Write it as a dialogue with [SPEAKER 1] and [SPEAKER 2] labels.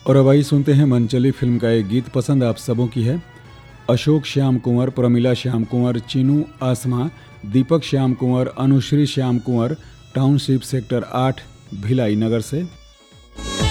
[SPEAKER 1] और अब आइए सुनते हैं मन चली फिल्म का एक गीत पसंद आप सबों की है। अशोक श्याम कुंवर, प्रमिला श्याम कुंवर, चीनू आसमा, दीपक श्याम कुंवर, अनुश्री श्याम कुंवर, टाउनशिप सेक्टर 8 भिलाई नगर से।